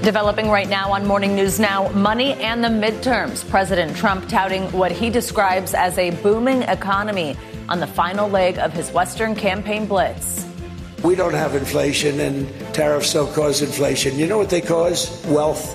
Developing right now on Morning News Now, money and the midterms. President Trump touting what he describes as a booming economy on the final leg of his Western campaign blitz. We don't have inflation, and tariffs don't cause inflation. You know what they cause? Wealth.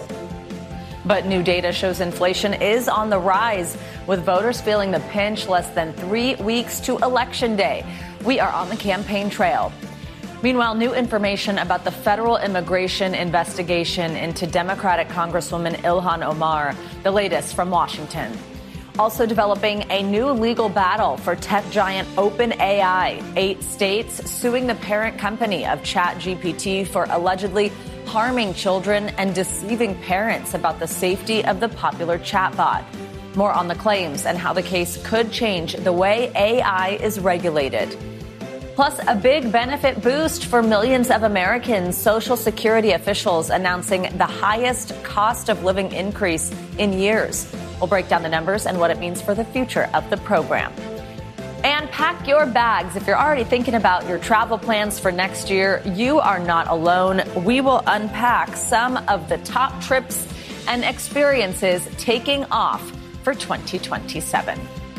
But new data shows inflation is on the rise, with voters feeling the pinch less than 3 weeks to Election Day. We are on the campaign trail. Meanwhile, new information about the federal immigration investigation into Democratic Congresswoman Ilhan Omar, the latest from Washington. Also developing a new legal battle for tech giant OpenAI. 8 states suing the parent company of ChatGPT for allegedly harming children and deceiving parents about the safety of the popular chatbot. More on the claims and how the case could change the way AI is regulated. Plus, a big benefit boost for millions of Americans. Social Security officials announcing the highest cost of living increase in years. We'll break down the numbers and what it means for the future of the program. And pack your bags. If you're already thinking about your travel plans for next year, you are not alone. We will unpack some of the top trips and experiences taking off for 2027.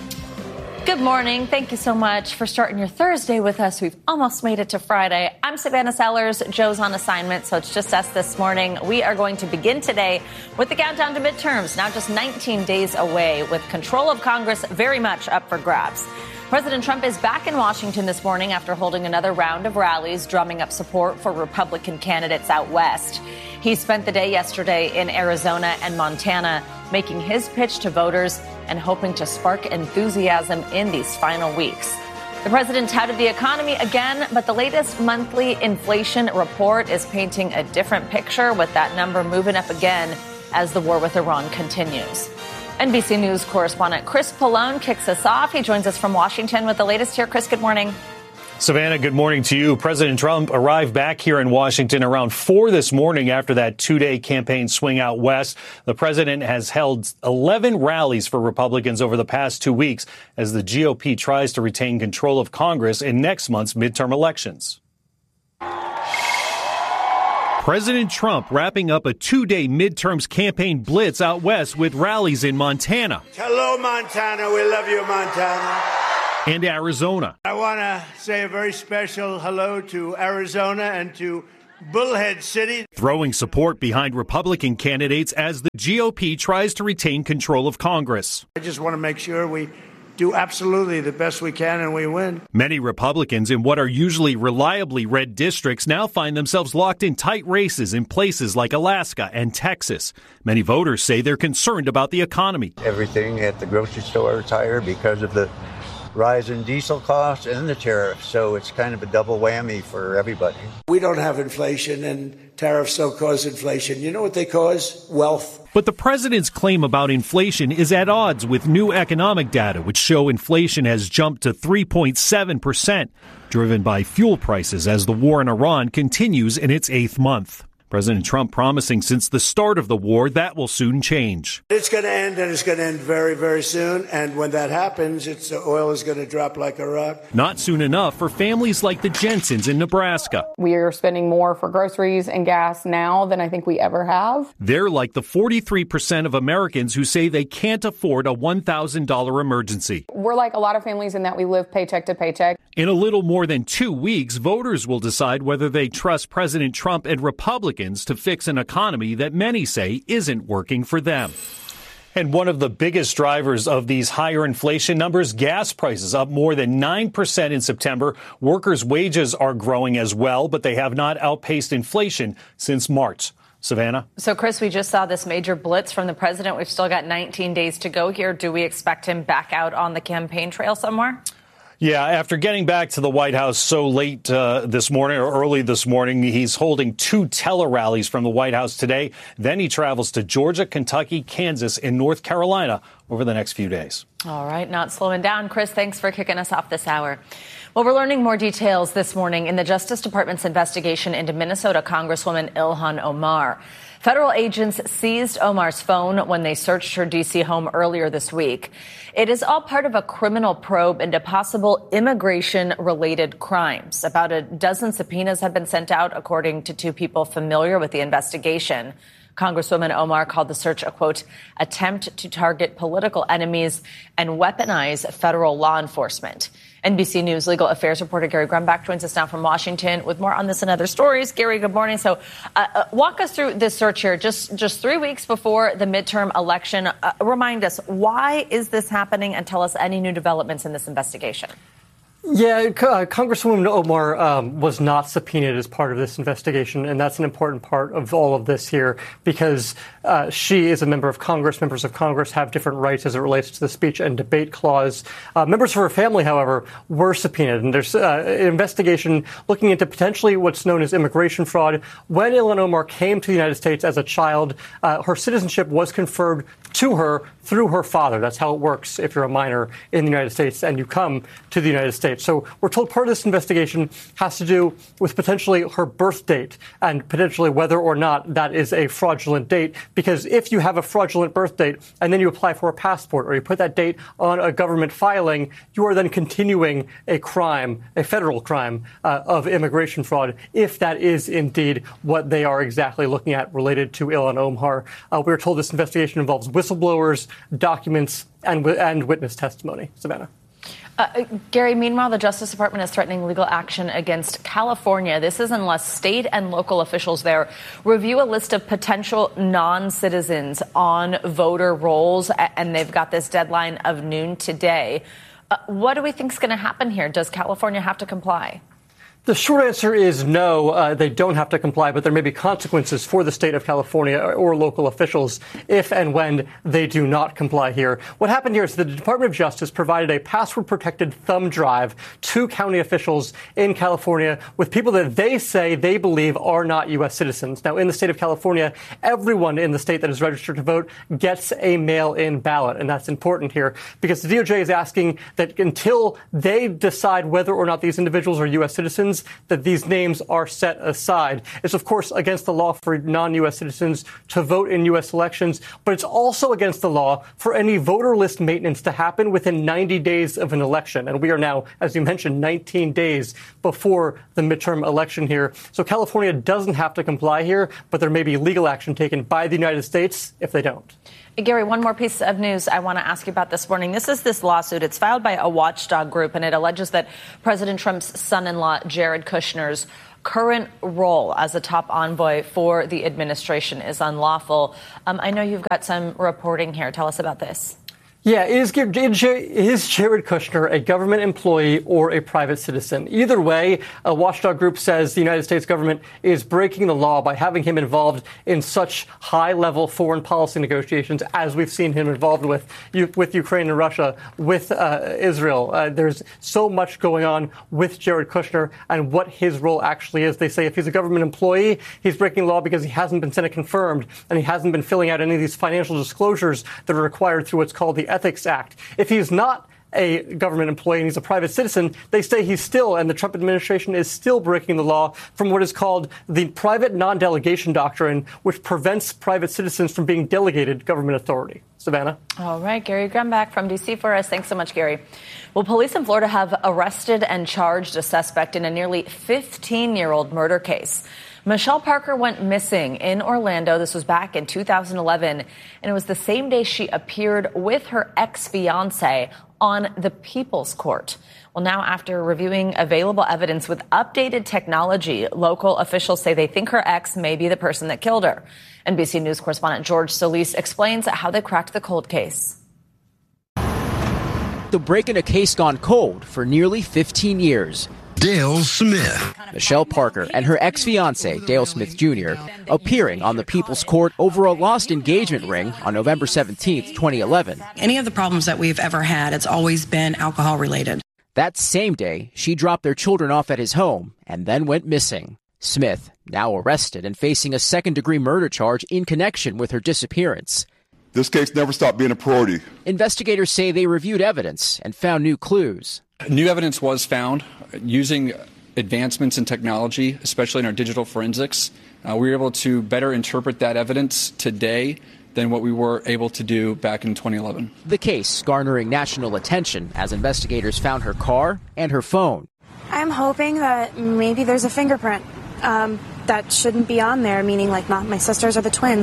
Good morning. Thank you so much for starting your Thursday with us. We've almost made it to Friday. I'm Savannah Sellers. Joe's on assignment, so it's just us this morning. We are going to begin today with the countdown to midterms, now just 19 days away, with control of Congress very much up for grabs. President Trump is back in Washington this morning after holding another round of rallies, drumming up support for Republican candidates out west. He spent the day yesterday in Arizona and Montana, making his pitch to voters and hoping to spark enthusiasm in these final weeks. The president touted the economy again, but the latest monthly inflation report is painting a different picture, with that number moving up again as the war with Iran continues. NBC News correspondent Chris Pollone kicks us off. He joins us from Washington with the latest here. Chris, good morning. Savannah, good morning to you. President Trump arrived back here in Washington around 4 this morning after that 2-day campaign swing out west. The president has held 11 rallies for Republicans over the past 2 weeks as the GOP tries to retain control of Congress in next month's midterm elections. President Trump wrapping up a 2-day midterms campaign blitz out west with rallies in Montana. Hello, Montana. We love you, Montana. And Arizona. I want to say a very special hello to Arizona and to Bullhead City. Throwing support behind Republican candidates as the GOP tries to retain control of Congress. I just want to make sure we do absolutely the best we can and we win. Many Republicans in what are usually reliably red districts now find themselves locked in tight races in places like Alaska and Texas. Many voters say they're concerned about the economy. Everything at the grocery store is higher because of the rise in diesel costs and the tariffs, so it's kind of a double whammy for everybody. We don't have inflation, and tariffs don't cause inflation. You know what they cause? Wealth. But the president's claim about inflation is at odds with new economic data, which show inflation has jumped to 3.7%, driven by fuel prices as the war in Iran continues in its 8th month. President Trump promising since the start of the war that will soon change. It's going to end, and it's going to end very, very soon. And when that happens, oil is going to drop like a rock. Not soon enough for families like the Jensens in Nebraska. We are spending more for groceries and gas now than I think we ever have. They're like the 43% of Americans who say they can't afford a $1,000 emergency. We're like a lot of families in that we live paycheck to paycheck. In a little more than 2 weeks, voters will decide whether they trust President Trump and Republicans to fix an economy that many say isn't working for them. And one of the biggest drivers of these higher inflation numbers, gas prices up more than 9% in September. Workers' wages are growing as well, but they have not outpaced inflation since March. Savannah? So, Chris, we just saw this major blitz from the president. We've still got 19 days to go here. Do we expect him back out on the campaign trail somewhere? Yeah, after getting back to the White House so late this morning or early this morning, he's holding 2 tele-rallies from the White House today. Then he travels to Georgia, Kentucky, Kansas, and North Carolina over the next few days. All right, not slowing down. Chris, thanks for kicking us off this hour. Well, we're learning more details this morning in the Justice Department's investigation into Minnesota Congresswoman Ilhan Omar. Federal agents seized Omar's phone when they searched her D.C. home earlier this week. It is all part of a criminal probe into possible immigration-related crimes. About a dozen subpoenas have been sent out, according to 2 people familiar with the investigation. Congresswoman Omar called the search a, quote, attempt to target political enemies and weaponize federal law enforcement. NBC News legal affairs reporter Gary Grumbach joins us now from Washington with more on this and other stories. Gary, good morning. So walk us through this search here just 3 weeks before the midterm election. Remind us, why is this happening, and tell us any new developments in this investigation. Yeah, Congresswoman Omar was not subpoenaed as part of this investigation, and that's an important part of all of this here because she is a member of Congress. Members of Congress have different rights as it relates to the speech and debate clause. Members of her family, however, were subpoenaed, and there's an investigation looking into potentially what's known as immigration fraud. When Ilhan Omar came to the United States as a child, her citizenship was conferred to her through her father. That's how it works if you're a minor in the United States and you come to the United States. So we're told part of this investigation has to do with potentially her birth date and potentially whether or not that is a fraudulent date. Because if you have a fraudulent birth date and then you apply for a passport or you put that date on a government filing, you are then continuing a crime, a federal crime of immigration fraud, if that is indeed what they are exactly looking at related to Ilhan Omar. We're told this investigation involves whistleblowers, documents, and witness testimony. Savannah. Gary, meanwhile, the Justice Department is threatening legal action against California. This is unless state and local officials there review a list of potential non-citizens on voter rolls, and they've got this deadline of noon today. What do we think is going to happen here? Does California have to comply? The short answer is no, they don't have to comply, but there may be consequences for the state of California or local officials if and when they do not comply here. What happened here is the Department of Justice provided a password-protected thumb drive to county officials in California with people that they say they believe are not U.S. citizens. Now, in the state of California, everyone in the state that is registered to vote gets a mail-in ballot, and that's important here because the DOJ is asking that until they decide whether or not these individuals are U.S. citizens, that these names are set aside. It's, of course, against the law for non-U.S. citizens to vote in U.S. elections, but it's also against the law for any voter list maintenance to happen within 90 days of an election. And we are now, as you mentioned, 19 days before the midterm election here. So California doesn't have to comply here, but there may be legal action taken by the United States if they don't. Gary, one more piece of news I want to ask you about this morning. This is this lawsuit. It's filed by a watchdog group, and it alleges that President Trump's son-in-law, Jared Kushner's current role as a top envoy for the administration is unlawful. I know you've got some reporting here. Tell us about this. Yeah, is Jared Kushner a government employee or a private citizen? Either way, a watchdog group says the United States government is breaking the law by having him involved in such high-level foreign policy negotiations as we've seen him involved with Ukraine and Russia, with Israel. There's so much going on with Jared Kushner and what his role actually is. They say if he's a government employee, he's breaking the law because he hasn't been Senate confirmed and he hasn't been filling out any of these financial disclosures that are required through what's called the Ethics Act. If he's not a government employee and he's a private citizen, they say he's still, and the Trump administration is still breaking the law from what is called the private non-delegation doctrine, which prevents private citizens from being delegated government authority. Savannah. All right, Gary Grumbach from D.C. for us. Thanks so much, Gary. Well, police in Florida have arrested and charged a suspect in a nearly 15-year-old murder case. Michelle Parker went missing in Orlando. This was back in 2011, and it was the same day she appeared with her ex-fiancé on the People's Court. Well, now after reviewing available evidence with updated technology, local officials say they think her ex may be the person that killed her. NBC News correspondent George Solis explains how they cracked the cold case. The break in a case gone cold for nearly 15 years. Dale Smith. Michelle Parker and her ex-fiancé, Dale Smith Jr., appearing on the People's Court over a lost engagement ring on November 17, 2011. Any of the problems that we've ever had, it's always been alcohol-related. That same day, she dropped their children off at his home and then went missing. Smith, now arrested and facing a second-degree murder charge in connection with her disappearance. This case never stopped being a priority. Investigators say they reviewed evidence and found new clues. New evidence was found using advancements in technology, especially in our digital forensics. We were able to better interpret that evidence today than what we were able to do back in 2011. The case garnering national attention as investigators found her car and her phone. I'm hoping that maybe there's a fingerprint that shouldn't be on there, meaning like not my sisters or the twins.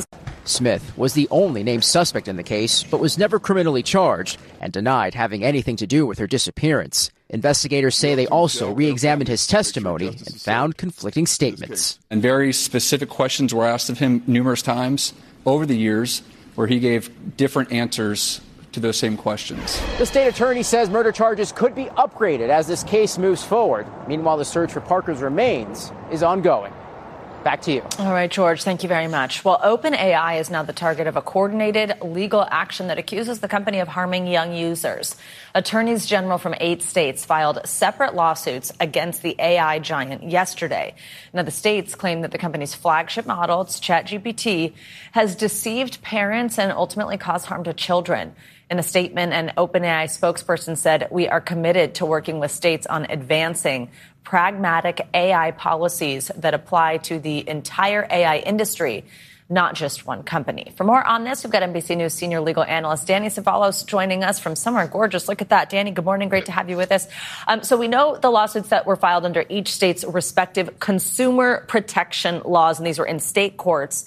Smith was the only named suspect in the case, but was never criminally charged and denied having anything to do with her disappearance. Investigators say they also re-examined his testimony and found conflicting statements. And very specific questions were asked of him numerous times over the years where he gave different answers to those same questions. The state attorney says murder charges could be upgraded as this case moves forward. Meanwhile, the search for Parker's remains is ongoing. Back to you. All right, George, thank you very much. Well, OpenAI is now the target of a coordinated legal action that accuses the company of harming young users. Attorneys general from 8 states filed separate lawsuits against the AI giant yesterday. Now, the states claim that the company's flagship model, it's ChatGPT, has deceived parents and ultimately caused harm to children. In a statement, an OpenAI spokesperson said, "We are committed to working with states on advancing pragmatic AI policies that apply to the entire AI industry, not just one company." For more on this, we've got NBC News senior legal analyst Danny Cevallos joining us from somewhere gorgeous. Look at that. Danny, good morning. Great to have you with us. So we know the lawsuits that were filed under each state's respective consumer protection laws, and these were in state courts.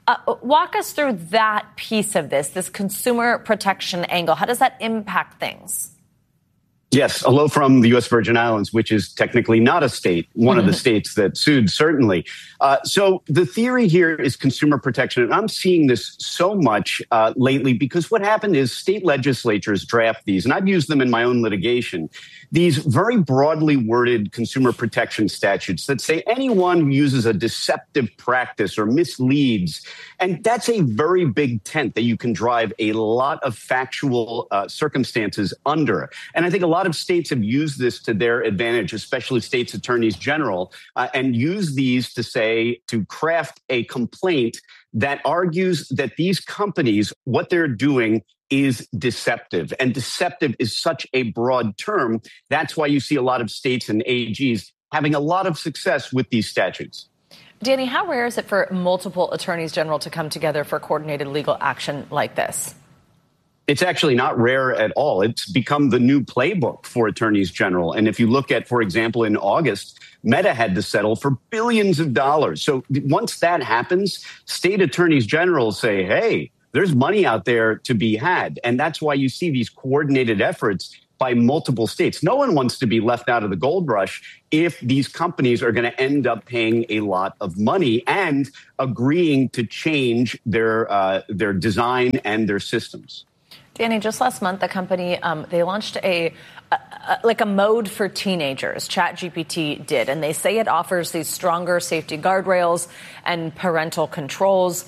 Walk us through that piece of this consumer protection angle. How does that impact things? Yes. Hello from the U.S. Virgin Islands, which is technically not a state, one of the states that sued, certainly. So the theory here is consumer protection. And I'm seeing this so much lately because what happened is state legislatures draft these, and I've used them in my own litigation, these very broadly worded consumer protection statutes that say anyone who uses a deceptive practice or misleads. And that's a very big tent that you can drive a lot of factual circumstances under. And I think a lot of states have used this to their advantage, especially states' attorneys general, and use these to craft a complaint that argues that these companies, what they're doing is deceptive. And deceptive is such a broad term. That's why you see a lot of states and AGs having a lot of success with these statutes. Danny, how rare is it for multiple attorneys general to come together for coordinated legal action like this? It's actually not rare at all. It's become the new playbook for attorneys general. And if you look at, for example, in August, Meta had to settle for billions of dollars. So once that happens, state attorneys general say, hey, there's money out there to be had. And that's why you see these coordinated efforts by multiple states. No one wants to be left out of the gold rush if these companies are going to end up paying a lot of money and agreeing to change their design and their systems. Danny, just last month, the company, they launched a mode for teenagers. ChatGPT did. And they say it offers these stronger safety guardrails and parental controls.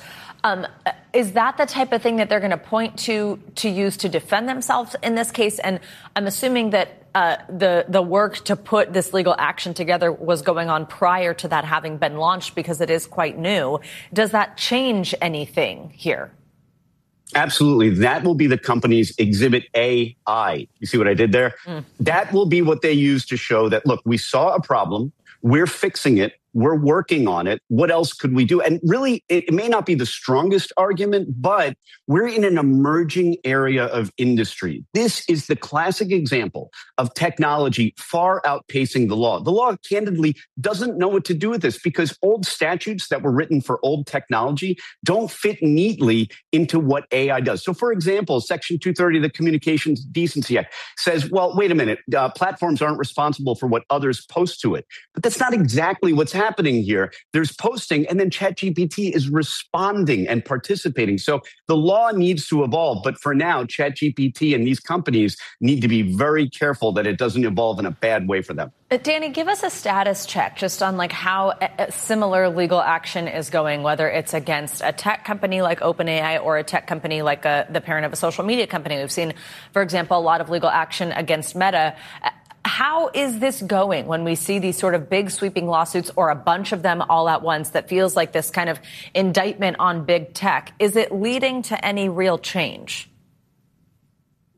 Is that the type of thing that they're going to point to use to defend themselves in this case? And I'm assuming that the work to put this legal action together was going on prior to that having been launched because it is quite new. Does that change anything here? Absolutely. That will be the company's Exhibit AI. You see what I did there? That will be what they use to show that, look, we saw a problem. We're fixing it. We're working on it. What else could we do? And really, it may not be the strongest argument, but we're in an emerging area of industry. This is the classic example of technology far outpacing the law. The law, candidly, doesn't know what to do with this because old statutes that were written for old technology don't fit neatly into what AI does. So, for example, Section 230 of the Communications Decency Act says, well, wait a minute, platforms aren't responsible for what others post to it. But that's not exactly what's happening here. There's posting, and then ChatGPT is responding and participating. So the law needs to evolve. But for now, ChatGPT and these companies need to be very careful that it doesn't evolve in a bad way for them. Danny, give us a status check just on how a similar legal action is going, whether it's against a tech company like OpenAI or a tech company like the parent of a social media company. We've seen, for example, a lot of legal action against Meta. How is this going when we see these sort of big sweeping lawsuits or a bunch of them all at once that feels like this kind of indictment on big tech? Is it leading to any real change?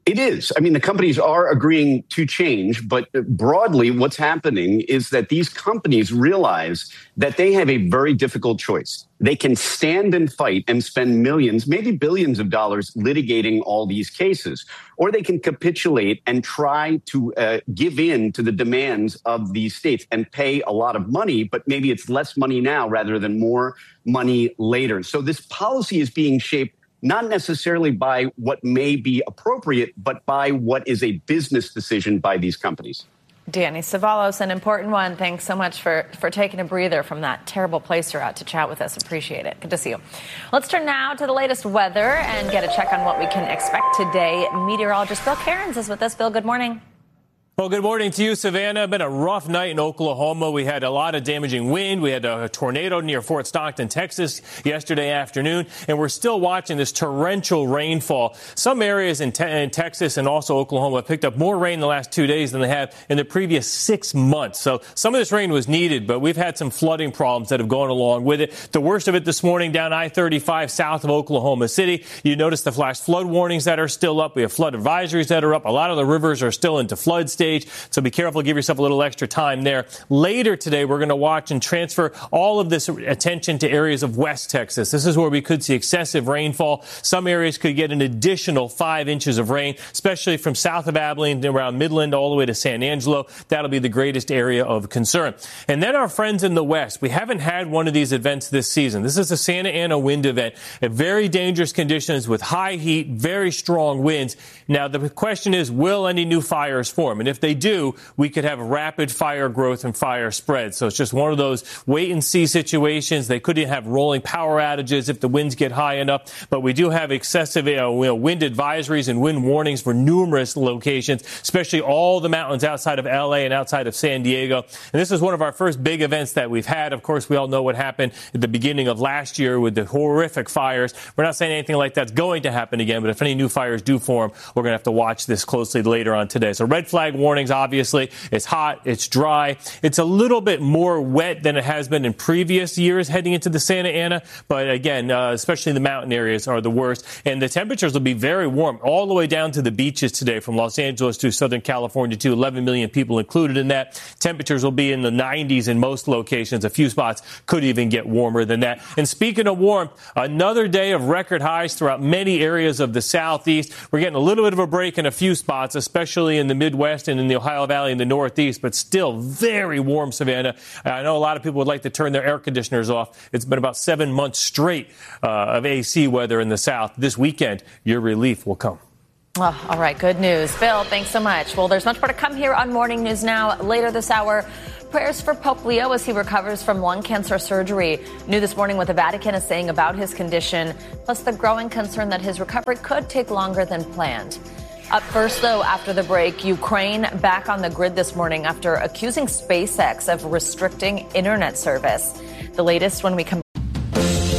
It is. I mean, the companies are agreeing to change, but broadly, what's happening is that these companies realize that they have a very difficult choice. They can stand and fight and spend millions, maybe billions of dollars litigating all these cases, or they can capitulate and try to give in to the demands of these states and pay a lot of money, but maybe it's less money now rather than more money later. So this policy is being shaped not necessarily by what may be appropriate, but by what is a business decision by these companies. Danny Cevallos, an important one. Thanks so much for taking a breather from that terrible place you're at to chat with us. Appreciate it. Good to see you. Let's turn now to the latest weather and get a check on what we can expect today. Meteorologist Bill Cairns is with us. Bill, good morning. Well, good morning to you, Savannah. Been a rough night in Oklahoma. We had a lot of damaging wind. We had a tornado near Fort Stockton, Texas yesterday afternoon, and we're still watching this torrential rainfall. Some areas in Texas and also Oklahoma picked up more rain the last 2 days than they have in the previous 6 months. So some of this rain was needed, but we've had some flooding problems that have gone along with it. The worst of it this morning down I-35 south of Oklahoma City. You notice the flash flood warnings that are still up. We have flood advisories that are up. A lot of the rivers are still into flood stage. So be careful. Give yourself a little extra time there. Later today, we're going to watch and transfer all of this attention to areas of West Texas. This is where we could see excessive rainfall. Some areas could get an additional 5 inches of rain, especially from south of Abilene around Midland all the way to San Angelo. That'll be the greatest area of concern. And then our friends in the West. We haven't had one of these events this season. This is the Santa Ana wind event. Very dangerous conditions with high heat, very strong winds. Now, the question is, will any new fires form? And if they do, we could have rapid fire growth and fire spread. So it's just one of those wait and see situations. They could even have rolling power outages if the winds get high enough. But we do have excessive wind advisories and wind warnings for numerous locations, especially all the mountains outside of L.A. and outside of San Diego. And this is one of our first big events that we've had. Of course, we all know what happened at the beginning of last year with the horrific fires. We're not saying anything like that's going to happen again, but if any new fires do form, we're going to have to watch this closely later on today. So red flag warnings, obviously. It's hot. It's dry. It's a little bit more wet than it has been in previous years heading into the Santa Ana. But again, especially the mountain areas are the worst. And the temperatures will be very warm all the way down to the beaches today, from Los Angeles to Southern California to 11 million people included in that. Temperatures will be in the 90s in most locations. A few spots could even get warmer than that. And speaking of warmth, another day of record highs throughout many areas of the southeast. We're getting a little bit of a break in a few spots, especially in the Midwest and in the Ohio Valley in the Northeast, but still very warm, Savannah. I know a lot of people would like to turn their air conditioners off. It's been about 7 months straight of AC weather in the South. This weekend, your relief will come. Oh, all right. Good news. Bill, thanks so much. Well, there's much more to come here on Morning News Now. Later this hour, prayers for Pope Leo as he recovers from lung cancer surgery. New this morning what the Vatican is saying about his condition, plus the growing concern that his recovery could take longer than planned. Up first, though, after the break, Ukraine back on the grid this morning after accusing SpaceX of restricting internet service. The latest when we come